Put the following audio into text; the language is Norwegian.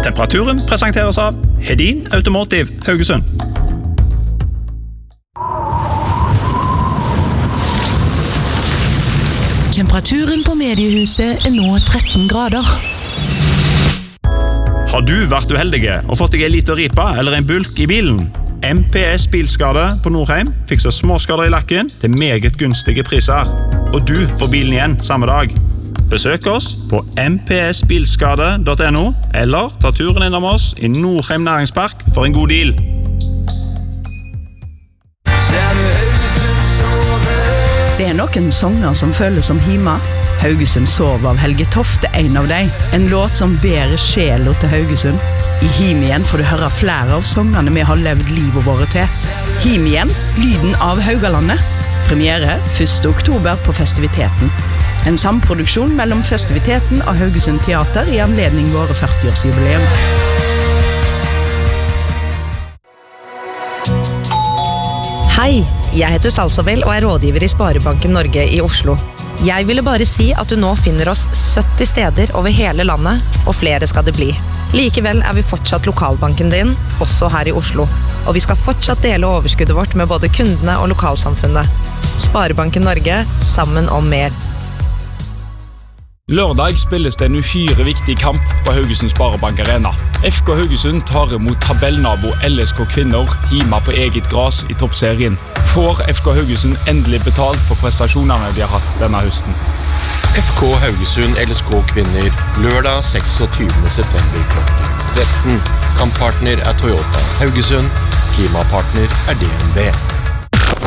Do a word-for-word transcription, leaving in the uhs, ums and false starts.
Temperaturen presenteres av Hedin Automotive Haugesund. Temperaturen på mediehuset er nå tretten grader. Har du vært uheldige og fått deg en liten ripa eller en bulk i bilen? M P S Bilskade på Nordheim fikser småskader i lakken til meget gunstige priser. Og du får bilen igjen samme dag. Besøk oss på m p s bilskade punktum no eller ta turen innom oss i Nordheim Næringspark for en god deal. Det er noen sanger som føles som hima. Haugesund sov av Helge Tofte er en av dem. En låt som bærer sjela til Haugesund. I Him igjen får du høre flere av sangene vi har levd livet våre til. Him igjen, lyden av Haugalandet. Premiere første oktober på Festiviteten. En samproduksjon mellom Festiviteten og Haugesund Teater i anledning våre førti-årsjubileum. Hei, jeg heter Salsabel og er rådgiver i Sparebanken Norge i Oslo. Jeg ville bare si at du nå finner oss sytti steder over hele landet, og flere skal det bli. Likevel er vi fortsatt lokalbanken din, også her i Oslo. Og vi skal fortsatt dele overskuddet vårt med både kundene og lokalsamfunnet. Sparebanken Norge, sammen om mer. Lørdag spilles det en uhyre viktig kamp på Haugesund Sparebank Arena. F K Haugesund tar imot tabellnabo L S K Kvinner hjemme på eget gras i toppserien. Får F K Haugesund endelig betalt for prestasjonene de har hatt denne høsten. F K Haugesund L S K Kvinner, lørdag seksogtyvende september klokken tretten. Kamppartner er Toyota Haugesund, klimapartner er D N B.